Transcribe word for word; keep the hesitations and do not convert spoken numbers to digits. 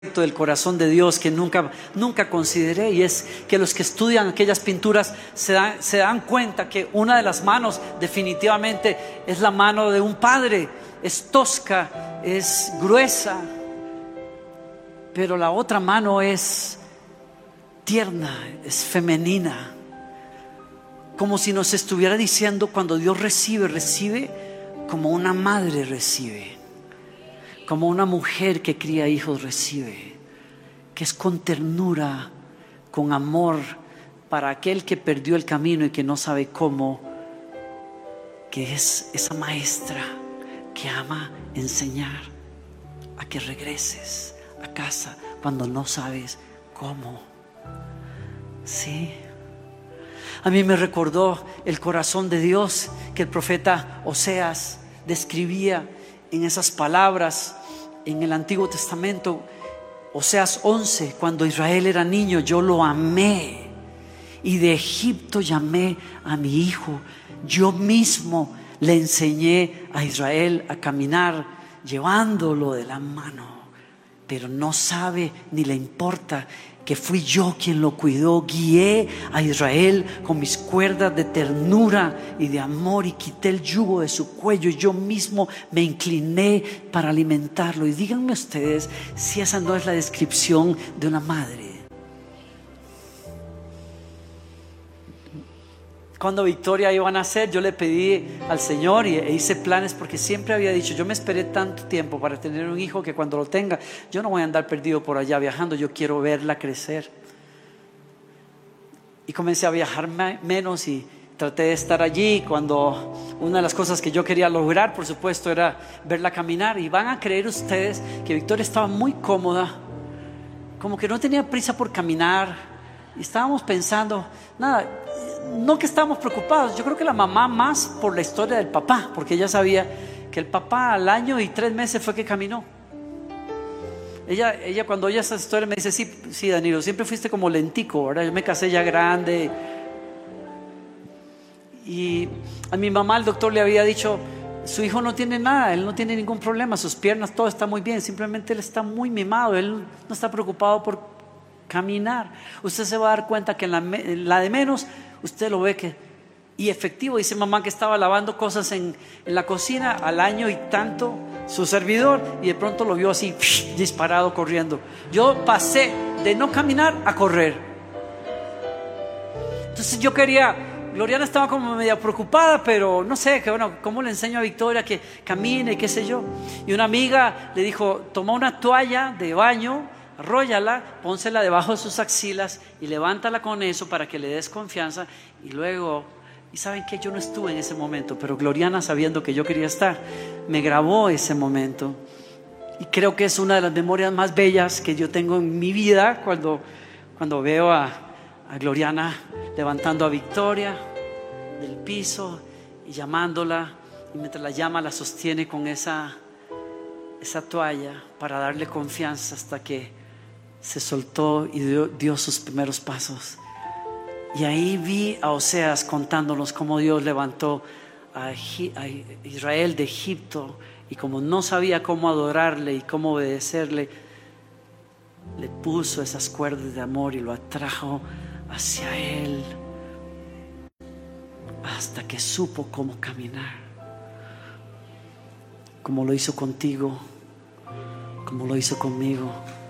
del corazón de Dios que nunca, nunca consideré, y es que los que estudian aquellas pinturas se dan, se dan cuenta que una de las manos definitivamente es la mano de un padre. Es tosca, es gruesa, pero la otra mano es tierna, es femenina, como si nos estuviera diciendo: cuando Dios recibe, recibe como una madre recibe, como una mujer que cría hijos recibe, que es con ternura, con amor para aquel que perdió el camino y que no sabe cómo, que es esa maestra que ama enseñar a que regreses a casa cuando no sabes cómo. Sí, a mí me recordó el corazón de Dios que el profeta Oseas describía en esas palabras en el Antiguo Testamento. Oseas once: cuando Israel era niño, yo lo amé, y de Egipto llamé a mi hijo. Yo mismo le enseñé a Israel a caminar, llevándolo de la mano, pero no sabe ni le importa que fui yo quien lo cuidó. Guié a Israel con mis cuerdas de ternura y de amor, y quité el yugo de su cuello, y yo mismo me incliné para alimentarlo. Y díganme ustedes si esa no es la descripción de una madre. Cuando Victoria iba a nacer, yo le pedí al Señor y e hice planes, porque siempre había dicho: yo me esperé tanto tiempo para tener un hijo que cuando lo tenga, yo no voy a andar perdido por allá viajando, yo quiero verla crecer. Y comencé a viajar menos y traté de estar allí. Cuando una de las cosas que yo quería lograr, por supuesto, era verla caminar. Y van a creer ustedes que Victoria estaba muy cómoda, como que no tenía prisa por caminar, y estábamos pensando, nada, no que estábamos preocupados. Yo creo que la mamá más por la historia del papá, porque ella sabía que el papá al año y tres meses fue que caminó. Ella, ella cuando oye esa historia me dice: sí, sí, Danilo, siempre fuiste como lentico, ¿verdad? Yo me casé ya grande. Y a mi mamá el doctor le había dicho: su hijo no tiene nada, él no tiene ningún problema, sus piernas, todo está muy bien, simplemente él está muy mimado, él no está preocupado por caminar. Usted se va a dar cuenta que en la, en la de menos usted lo ve que, y efectivo. Dice mamá que estaba lavando cosas en, en la cocina al año y tanto, su servidor, y de pronto lo vio así, psh, disparado corriendo. Yo pasé de no caminar a correr. Entonces yo quería, Gloriana estaba como media preocupada, pero no sé, que bueno, ¿cómo le enseño a Victoria que camine, qué sé yo? Y una amiga le dijo: toma una toalla de baño, arróllala, pónsela debajo de sus axilas y levántala con eso para que le des confianza. Y luego, y saben que yo no estuve en ese momento, pero Gloriana, sabiendo que yo quería estar, me grabó ese momento. Y creo que es una de las memorias más bellas que yo tengo en mi vida, cuando, cuando veo a, a Gloriana levantando a Victoria del piso y llamándola, y mientras la llama la sostiene con esa, esa toalla para darle confianza, hasta que se soltó y dio, dio sus primeros pasos. Y ahí vi a Oseas contándonos cómo Dios levantó a, a Israel de Egipto, y como no sabía cómo adorarle y cómo obedecerle, le puso esas cuerdas de amor y lo atrajo hacia él hasta que supo cómo caminar, como lo hizo contigo, como lo hizo conmigo.